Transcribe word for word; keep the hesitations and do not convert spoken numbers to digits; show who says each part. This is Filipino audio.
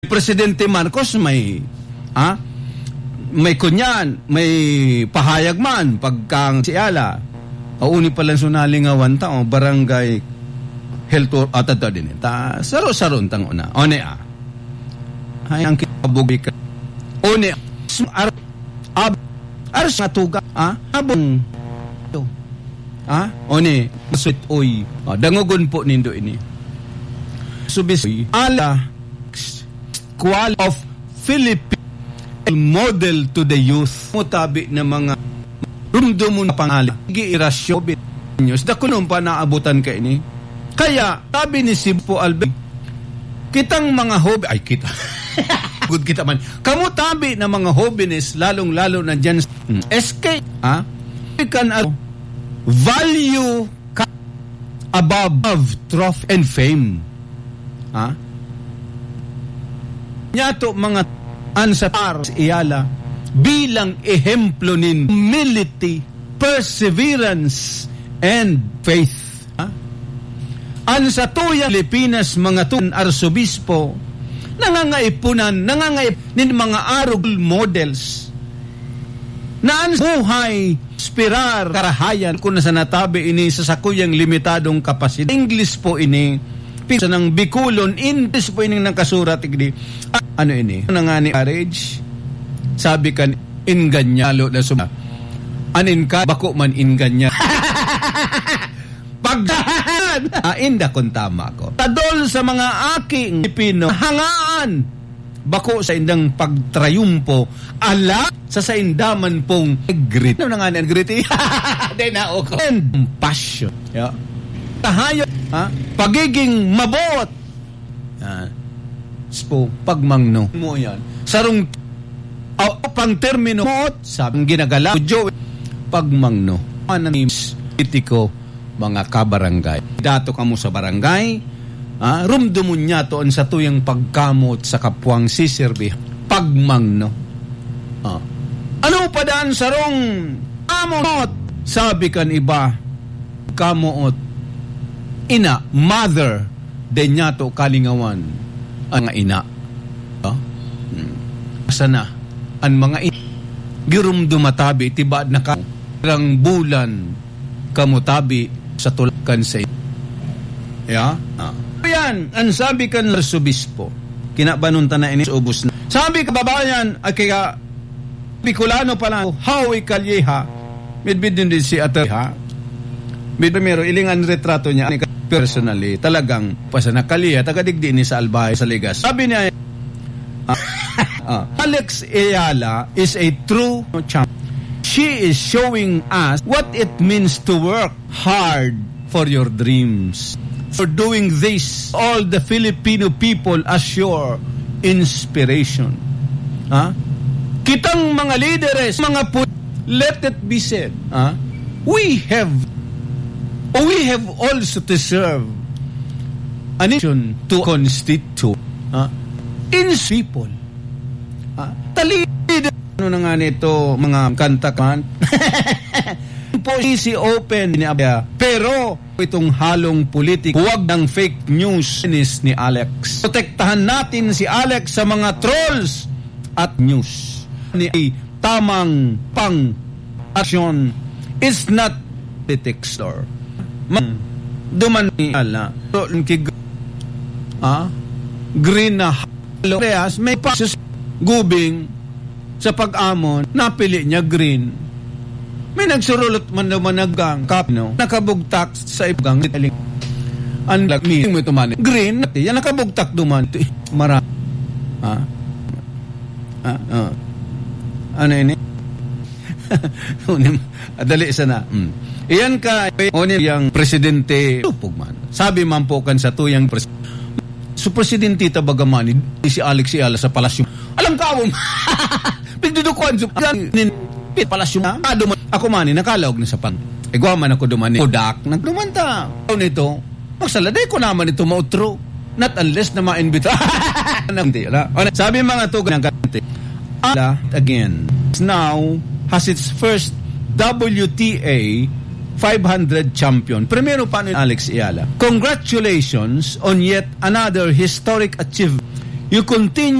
Speaker 1: Presidente Marcos may ah, may kunyan, may pahayag man pagkang si Ala. Auni pa lang sunalingawan ta o barangay health at ato din. Ta saro-saro tang una. One ah. Hay ang kibugi ka. One ar ab ar sa tuga ah abong ah one sweet oy. Oh, dangogon po nindo ini. Subis Ala quality of Philippine model to the youth. Mutabi na mga rumdo mo na pangalan. Gi-irasyo news. Da kunong pa naabutan ka ini. Kaya, sabi ni Sipo Albert, kitang mga hobby, ay kita, good kita man. Kamu tabi na mga hobbiness, lalong-lalo na dyan S K, ha? You can uh, value above trophy and fame. Ha? Nyato mga ansatar iyala bilang ehemplo nin humility, perseverance, and faith. Ha? Ansa tuya Pilipinas mga tun arsobispo nangangaipunan, nangangaip nin mga arog models na ang buhay, spirar, karahayan kung nasa natabi ini sa sakuyang limitadong kapasidad. English po ini sa ng Bicolon, English po ining nakasurat igdi. Ah, ano ini? Ano nga ni marriage? Sabi kan inganyalo na suma. Anin ka bako man inganya. Pagdahan. Ah, inda kon tama ko. Tadol sa mga aking Pilipino hangaan. Bako sa indang pagtrayumpo ala sa saindaman pong grit. Ano nga ni grit? Day na ako. And passion. Yeah. Tahayo, ha? Pagiging mabot. Yan. Spo, pagmangno mo yan. Sarong uh, pang termino mo, sabing ginagala, Joe, pagmangno. Ano names, itiko, mga kabarangay. Dato ka mo sa barangay, ha? Rumdumun niya to sa tuyang pagkamot sa kapwang siserbi. Pagmangno. Ha? Ano pa daan sarong kamot? Sabi kan iba, kamoot. Ina, mother, den niya to kalingawan ang ina. Oh? Hmm. Sana, ang mga ina, girum dumatabi, tibad na ka, rang bulan, kamutabi sa tulakan sa ina. Yeah? Ah. Yan, ang sabi kan arsobispo, kinabanunta na ini, ubos na. Sabi kababayan, ay kaya, Bicolano pala, how ikalyeha, midbid din din si Aterha, primero, ilingan retrato niya, personally, talagang pasanakaliya, tagadigdi ni sa Albay, sa Ligas. Sabi niya, uh, uh, Alex Ayala is a true champion. She is showing us what it means to work hard for your dreams. For doing this, all the Filipino people assure inspiration. Huh? Kitang mga leaders, mga put, let it be said, huh? we have We have also to serve a nation to constitute uh, in people. Uh, talid ano na nga nito mga kanta kan. Policy open ni Abya. Pero itong halong politik, huwag ng fake news ni Alex. Protektahan natin si Alex sa mga trolls at news. Ni tamang pang action is not politics or duman ni ala so kig ah green na halo reas may pasus gubing sa pag-amon napili niya green may nagsurulot man daw managgang kapno nakabugtak sa ibagang nitaling unlike me mo ito man green yan nakabugtak duman mara ah ah, ah. Ano ini dali sana mm. Iyan ka, onin yung presidente, man. Sabi man po kan sa tuyang presidente, so presidente tabagaman, si Alex Ayala sa palasyo. Alam ka, um, pagdudukuan, so, palasyo na, ako man, nakalaog na sa pan. Igwa man ako duman, kodak, nagdumanta. Ano nito, magsaladay ko naman ito mautro, not unless na ma-invita. Sabi mga tugan ng kante, Ala, again, now has its first W T A five hundred champion. Primero pa ni Alex Ayala. Congratulations on yet another historic achievement you continue